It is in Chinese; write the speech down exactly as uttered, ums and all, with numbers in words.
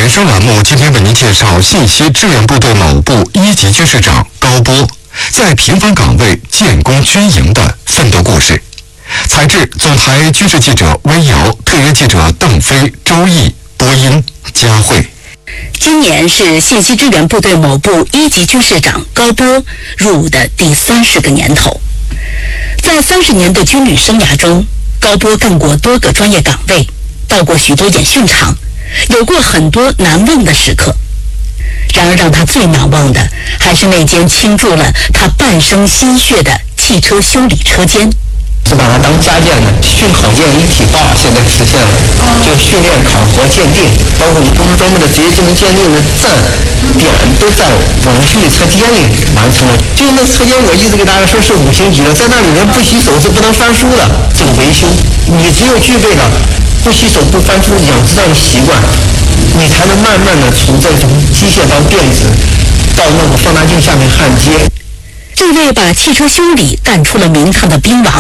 人生栏目今天为您介绍信息支援部队某部一级军事长高波在平凡岗位建功军营的奋斗故事。采制总台军事记者微瑶，特约记者邓飞、周毅，播音佳慧。 今年是信息支援部队某部一级军事长高波入伍的第三十个年头。在三十年的军旅生涯中，高波干过多个专业岗位，到过许多演训场，有过很多难忘的时刻。然而让他最难忘的，还是那间倾注了他半生心血的汽车修理车间。 是把它当家建的，训考建一体化现在实现了，就训练、考核、鉴定，包括我们公司专门的职业技能鉴定的站点都在我们修理车间里完成了。就那车间，我一直给大家说是五星级的，在那里面不洗手是不能翻书的。这个维修，你只有具备了不洗手不翻书养成这样的习惯，你才能慢慢的从这种机械到电子，到那个放大镜下面焊接。 这位把汽车修理干出了名堂的兵王，